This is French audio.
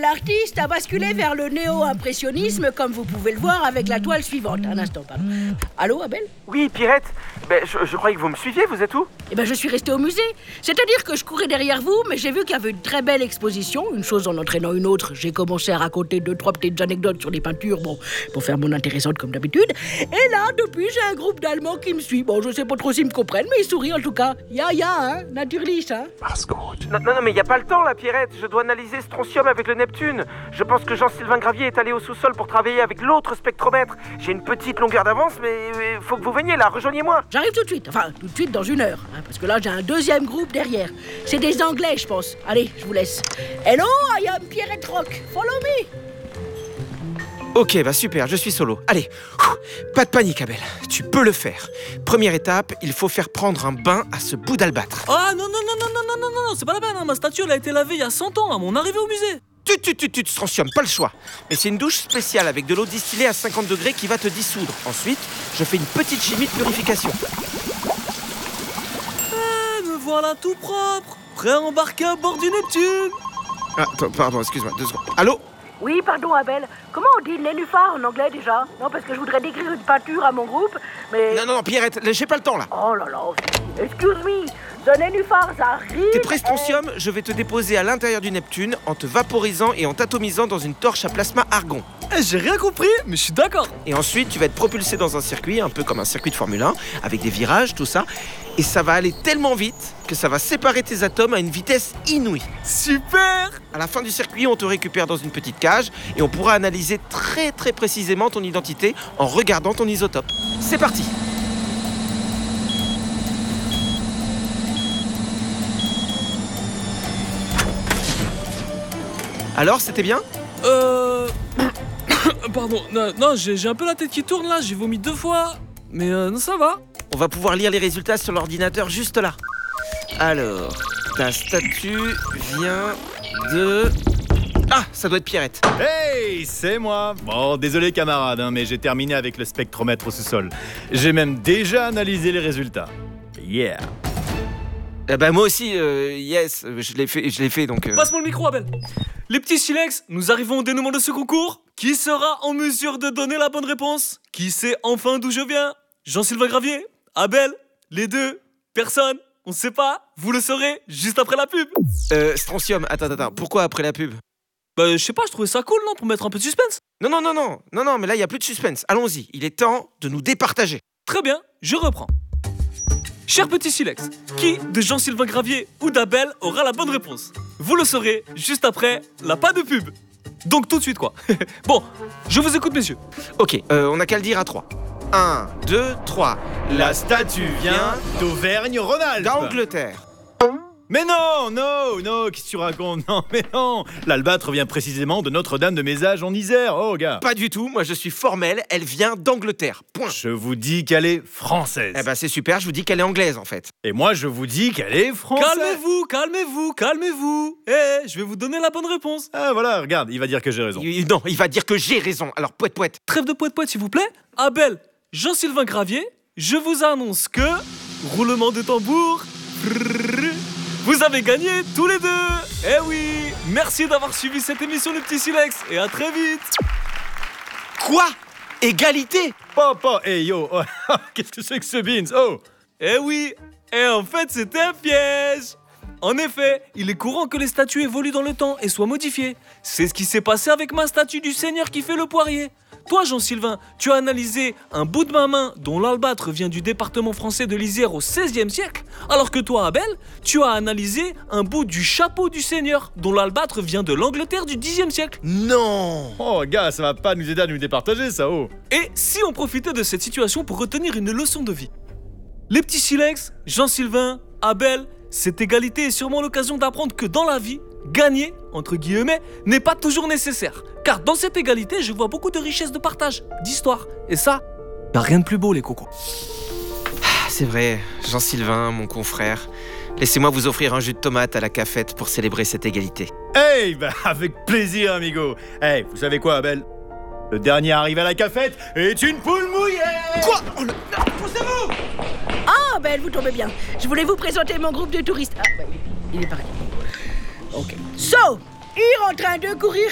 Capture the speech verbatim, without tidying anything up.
l'artiste a basculé vers le néo-impressionnisme, comme vous pouvez le voir avec la toile suivante. Un instant, pardon. Allô, Abel? Oui, Pierrette. Ben, je, je croyais que vous me suiviez, vous êtes où? Eh ben, je suis restée au musée. C'est-à-dire que je courais derrière vous, mais j'ai vu qu'il y avait une très belle exposition, une chose en entraînant une autre. J'ai commencé à raconter deux, trois petites anecdotes sur les peintures, bon, pour faire mon intéressante comme d'habitude. Et là, depuis, j'ai un groupe d'Allemands qui me suit. Bon, je sais pas trop s'ils me comprennent, mais ils sourient en tout cas. Ya, ya, hein, natürlich, hein. Non, non, non, mais il n'y a pas le temps, là, Pierrette. Je dois analyser Strontium avec le Neptune. Je pense que Jean-Sylvain Gravier est allé au sous-sol pour travailler avec l'autre spectromètre. J'ai une petite longueur d'avance, mais il faut que vous veniez, là, rejoignez-moi. J'arrive tout de suite, enfin, tout de suite dans une heure, hein, parce que là, j'ai un deuxième groupe derrière. C'est des Anglais, je pense. Allez, je vous laisse. Hello, I am Pierrette Rock. Follow me. Ok, bah super, je suis solo. Allez, pas de panique, Abel. Tu peux le faire. Première étape, il faut faire prendre un bain à ce bout d'albâtre. Ah non, non, non, non, non, non, non, non, c'est pas la peine, hein. Ma statue, elle a été lavée il y a cent ans, à mon arrivée au musée. Tu, tu, tu, tu, Strontium, pas le choix. Mais c'est une douche spéciale avec de l'eau distillée à cinquante degrés qui va te dissoudre. Ensuite, je fais une petite chimie de purification. Eh, me voilà tout propre, prêt à embarquer à bord du Neptune. Ah, p- pardon, excuse-moi, deux secondes. Allô? Oui, pardon, Abel. Comment on dit nénuphar en anglais déjà? Non, parce que je voudrais décrire une peinture à mon groupe, mais... Non, non, non, Pierrette, j'ai pas le temps, là. Oh là là, excuse me, the nénuphar, ça arrive... T'es prêt, Strontium? Je vais te déposer à l'intérieur du Neptune en te vaporisant et en t'atomisant dans une torche à plasma argon. Eh, j'ai rien compris, mais je suis d'accord. Et ensuite, tu vas être propulsé dans un circuit, un peu comme un circuit de Formule un, avec des virages, tout ça. Et ça va aller tellement vite que ça va séparer tes atomes à une vitesse inouïe. Super. À la fin du circuit, on te récupère dans une petite cage et on pourra analyser très très précisément ton identité en regardant ton isotope. C'est parti! Alors, c'était bien? Euh... Pardon, non, non j'ai, j'ai un peu la tête qui tourne là, j'ai vomi deux fois. Mais euh, non, ça va. On va pouvoir lire les résultats sur l'ordinateur juste là. Alors, ta statue vient de... Ah, ça doit être Pierrette. Hey, c'est moi. Bon, désolé camarade, hein, mais j'ai terminé avec le spectromètre au sous-sol. J'ai même déjà analysé les résultats. Yeah. Eh ben moi aussi, euh, yes, je l'ai fait, je l'ai fait donc... Euh... Passe-moi le micro, Abel. Les petits silex, nous arrivons au dénouement de ce concours. Qui sera en mesure de donner la bonne réponse? Qui sait enfin d'où je viens? Jean-Sylvain Gravier? Abel? Les deux? Personne? On sait pas? Vous le saurez juste après la pub. Euh, Strontium, attends, attends, pourquoi après la pub? Bah, je sais pas, je trouvais ça cool, non? Pour mettre un peu de suspense. Non, non, non, non, non, non, mais là, il n'y a plus de suspense. Allons-y, il est temps de nous départager. Très bien, je reprends. Cher petit silex, qui de Jean-Sylvain Gravier ou d'Abel aura la bonne réponse? Vous le saurez juste après la pas de pub. Donc tout de suite, quoi. Bon, je vous écoute, messieurs. Ok, euh, on n'a qu'à le dire à trois. Un, deux, trois. La statue vient d'Auvergne-Rhône-Alpes. D'Angleterre. Mais non, non, non, qu'est-ce que tu racontes? Non, mais non. L'albâtre vient précisément de Notre-Dame de Mézage en Isère, oh gars. Pas du tout, moi je suis formel, elle vient d'Angleterre, point. Je vous dis qu'elle est française. Eh ben c'est super, je vous dis qu'elle est anglaise en fait. Et moi je vous dis qu'elle est française. Calmez-vous, calmez-vous, calmez-vous. Eh, je vais vous donner la bonne réponse. Ah voilà, regarde, il va dire que j'ai raison. Il- non, il va dire que j'ai raison, alors poète poète. Trêve de poète-poète, s'il vous plaît. Abel, Jean-Sylvain Gravier, je vous annonce que... Roulement de tambour... Vous avez gagné tous les deux. Eh oui, merci d'avoir suivi cette émission, le petit silex, et à très vite. Quoi? Égalité? Papa, hey yo, oh, qu'est-ce que c'est que ce beans? Oh. Eh oui, et en fait c'était un piège. En effet, il est courant que les statues évoluent dans le temps et soient modifiées. C'est ce qui s'est passé avec ma statue du Seigneur qui fait le poirier. Toi, Jean-Sylvain, tu as analysé un bout de ma main dont l'albâtre vient du département français de l'Isère au seizième siècle, alors que toi, Abel, tu as analysé un bout du chapeau du Seigneur dont l'albâtre vient de l'Angleterre du dixième siècle. Non. Oh gars, ça va pas nous aider à nous départager ça, oh. Et si on profitait de cette situation pour retenir une leçon de vie? Les petits silex, Jean-Sylvain, Abel, cette égalité est sûrement l'occasion d'apprendre que dans la vie, gagner, entre guillemets, n'est pas toujours nécessaire. Car dans cette égalité, je vois beaucoup de richesse de partage, d'histoire. Et ça, y'a rien de plus beau, les cocos. Ah, c'est vrai, Jean-Sylvain, mon confrère. Laissez-moi vous offrir un jus de tomate à la cafette pour célébrer cette égalité. Hey, bah avec plaisir, amigo. Hey, vous savez quoi, Abel? Le dernier arrivé à la cafette est une poule mouillée. Quoi? Oh, le... Poussez-vous! Ah, ben, vous tombez bien. Je voulais vous présenter mon groupe de touristes. Ah, ben, il est parti. Ok. So, il est en train de courir